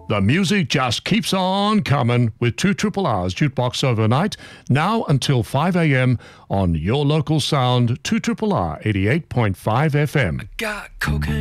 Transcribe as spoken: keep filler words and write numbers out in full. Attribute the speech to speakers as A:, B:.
A: The music just keeps on coming with two Triple R's Jukebox Overnight, now until five a.m. on your local sound, two Triple R eighty-eight point five F M.
B: Got cocaine.